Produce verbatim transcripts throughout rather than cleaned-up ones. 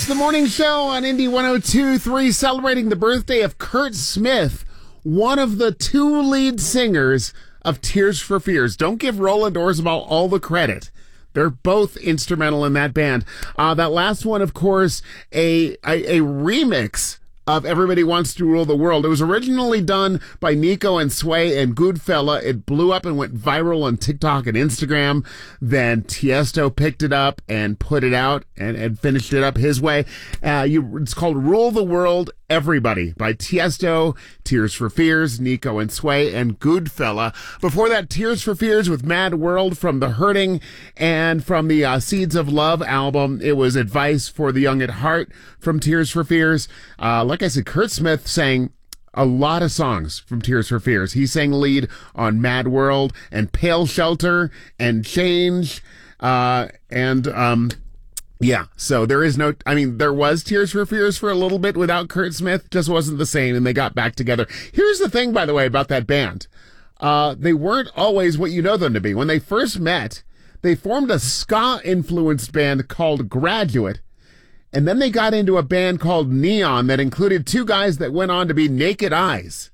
the morning show on Indy one oh two point three, celebrating the birthday of Curt Smith, one of the two lead singers of Tears for Fears. Don't give Roland Orzabal all the credit. They're both instrumental in that band. Uh, that last one, of course, a, a, a remix of Everybody Wants to Rule the World. It was originally done by Nico and Sway and Goodfella. It blew up and went viral on TikTok and Instagram. Then Tiesto picked it up and put it out and, and finished it up his way. Uh, you, it's called Rule the World Everybody by Tiesto, Tears for Fears, Nico and Sway, and Goodfella. Before that, Tears for Fears with Mad World from The Hurting, and from the uh, Seeds of Love album, it was Advice for the Young at Heart from Tears for Fears. Uh, like I said, Curt Smith sang a lot of songs from Tears for Fears. He sang lead on Mad World and Pale Shelter and Change, uh, and, um, yeah, so there is no, I mean, there was Tears for Fears for a little bit without Curt Smith, just wasn't the same, and they got back together. Here's the thing, by the way, about that band. Uh, they weren't always what you know them to be. When they first met, they formed a ska-influenced band called Graduate, and then they got into a band called Neon that included two guys that went on to be Naked Eyes.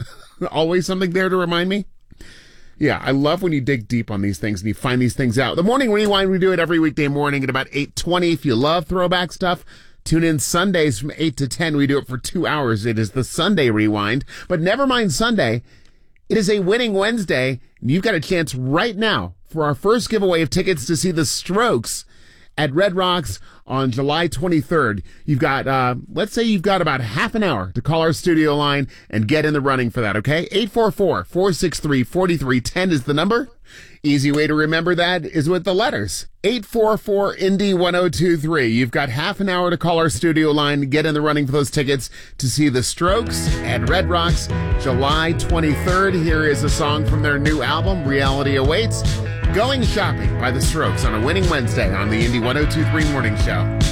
Always something there to remind me? Yeah, I love when you dig deep on these things and you find these things out. The Morning Rewind, we do it every weekday morning at about eight twenty. If you love throwback stuff, tune in Sundays from eight to ten. We do it for two hours. It is the Sunday Rewind. But never mind Sunday. It is a winning Wednesday. And you've got a chance right now for our first giveaway of tickets to see the Strokes at Red Rocks on July twenty-third. You've got, uh, let's say you've got about half an hour to call our studio line and get in the running for that, okay? eight four four, four six three, four three one zero is the number. Easy way to remember that is with the letters. eight four four, Indy one oh two three. You've got half an hour to call our studio line and get in the running for those tickets to see the Strokes at Red Rocks July twenty-third. Here is a song from their new album, Reality Awaits. Going Shopping by the Strokes on a winning Wednesday on the Indy one oh two point three Morning Show.